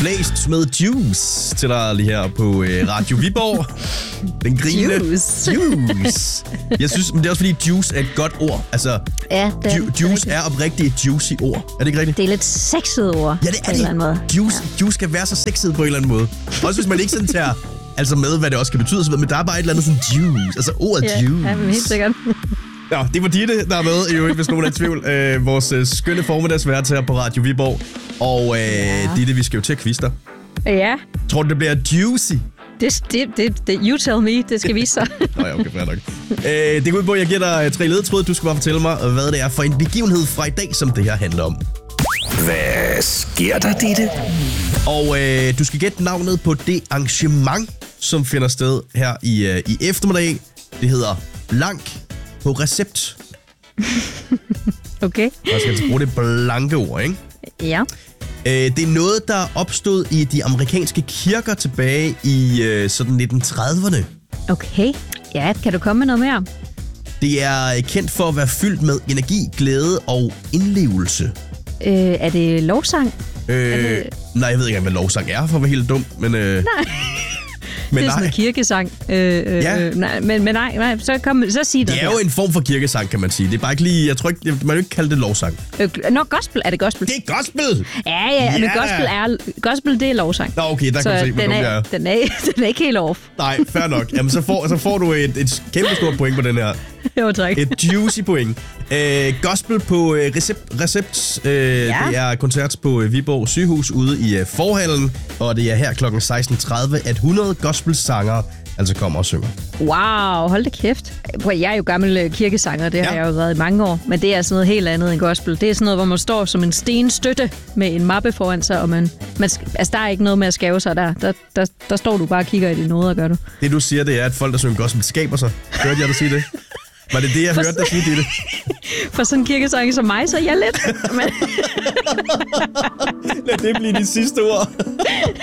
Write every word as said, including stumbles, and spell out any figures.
Blæst smed Juice til dig lige her på øh, Radio Viborg. Den grinende Juice. Juice. Jeg synes, men det er også fordi juice er et godt ord. Altså, Ja, det er ju- juice er oprigtigt et juicy ord. Er det ikke rigtigt? Det er lidt sexet ord. Ja, det på er en eller anden måde. det. Juice, ja. Juice kan være så sexet på en eller anden måde. Også hvis man ikke sådan tager altså med, hvad det også kan betyde. Så, men der er bare et eller andet sådan juice. Altså ordet Ja, juice. ja, men helt sikkert. Ja, det var Ditte, der er med, i øvrigt, hvis nogen er i tvivl. Øh, vores øh, skønne formiddagsvært her på Radio Viborg. Og øh, ja. Ditte, vi skal jo til at quizte dig. Ja, Tror du, det bliver juicy? det, det, det, det, you tell me, det skal vise sig. Nå ja, okay, fair nok. Øh, det går ud på, at jeg giver dig tre ledetråde. Du skal bare fortælle mig, hvad det er for en begivenhed fra i dag, som det her handler om. Hvad sker der, Ditte? Og øh, du skal gætte navnet på det arrangement, som finder sted her i, øh, i eftermiddag. Det hedder Blank på recept. Okay. Jeg skal altså bruge det blanke ord, ikke? Ja. Øh, det er noget, der opstod i de amerikanske kirker tilbage i øh, sådan nitten trediverne. Okay. Ja, kan du komme med noget mere? Det er kendt for at være fyldt med energi, glæde og indlevelse. Øh, er det lovsang? Øh, det- Nej, jeg ved ikke engang, hvad lovsang er, for at være helt dum. Men, øh, Nej. men det er sådan nej, en kirkesang. Øh, øh, Ja. øh, nej, men, men nej, nej, så, kom, så sig det. det er jo en form for kirkesang, kan man sige. Det er bare ikke lige, jeg tror ikke, man kan jo ikke kalde det lovsang. Øh, Nå, gospel. Er det gospel? Det er gospel! Ja, ja, men Ja. gospel er, gospel, det er lovsang. Nå, okay, der så kan du se, hvor den dum jeg er, er. den, er, den er ikke helt off. Nej, fair nok. Jamen, så får, så får du et, et kæmpe stort point på den her. Jo, tak. Et juicy point. Øh, gospel på øh, recept. recept. Øh, Ja. Det er koncert på øh, Viborg Sygehus ude i øh, Forhallen. Og det er her klokken seksten tredive, at hundrede gospelsangere altså kommer og synger. Wow, hold da kæft. Prøv, jeg er jo gammel øh, kirkesanger, det har Ja. jeg jo været i mange år. Men det er sådan noget helt andet end gospel. Det er sådan noget, hvor man står som en stenstøtte med en mappe foran sig, og man, man altså, der er ikke noget med at skæve sig der. Der, der. der står du bare og kigger i dine noder, gør du. Det du siger, det er, at folk, der synger gospel, skaber sig. Hørte jeg dig sige det? Var det det, jeg For- hørte dig sige, Ditte? For sådan en kirkesang som mig, så er jeg lidt. Men Lad det blive de sidste ord.